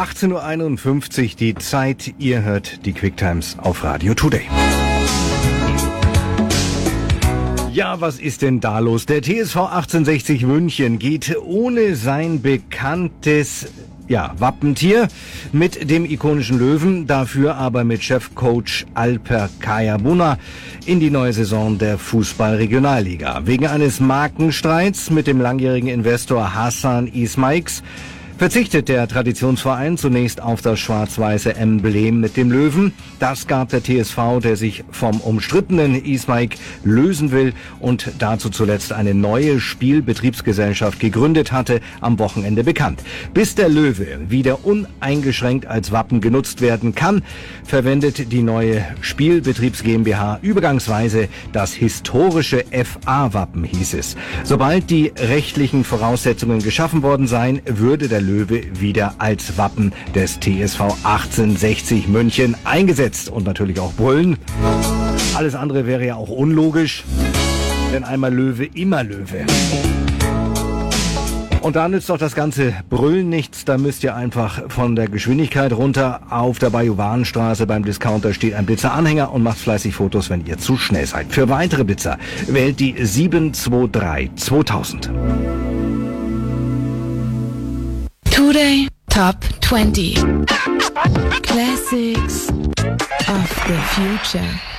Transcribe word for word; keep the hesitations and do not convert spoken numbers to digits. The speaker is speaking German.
achtzehn Uhr einundfünfzig die Zeit. Ihr hört die Quicktimes auf Radio Today. Ja, was ist denn da los? Der T S V achtzehnhundertsechzig München geht ohne sein bekanntes ja, Wappentier mit dem ikonischen Löwen, dafür aber mit Chefcoach Alper Kayabuna in die neue Saison der Fußball-Regionalliga. Wegen eines Markenstreits mit dem langjährigen Investor Hasan İsmail verzichtet der Traditionsverein zunächst auf das schwarz-weiße Emblem mit dem Löwen. Das gab der T S V, der sich vom umstrittenen İsmail lösen will und dazu zuletzt eine neue Spielbetriebsgesellschaft gegründet hatte, am Wochenende bekannt. Bis der Löwe wieder uneingeschränkt als Wappen genutzt werden kann, verwendet die neue Spielbetriebs GmbH übergangsweise das historische F A-Wappen, hieß es. Sobald die rechtlichen Voraussetzungen geschaffen worden seien, würde der Löwe wieder als Wappen des T S V achtzehnhundertsechzig München eingesetzt und natürlich auch brüllen. Alles andere wäre ja auch unlogisch, denn einmal Löwe, immer Löwe. Und da nützt doch das ganze Brüllen nichts, da müsst ihr einfach von der Geschwindigkeit runter. Auf der Bajuwanenstraße beim Discounter steht ein Blitzer-Anhänger und macht fleißig Fotos, wenn ihr zu schnell seid. Für weitere Blitzer wählt die sieben zwei drei zweitausend. Today Top twenty Classics of the Future.